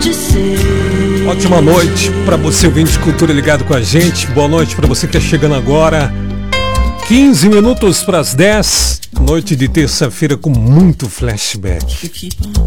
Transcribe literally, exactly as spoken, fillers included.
pode ser. Ótima noite para você, ouvinte de Cultura ligado com a gente. Boa noite para você que está chegando agora. quinze minutos para as dez, noite de terça-feira com muito flashback.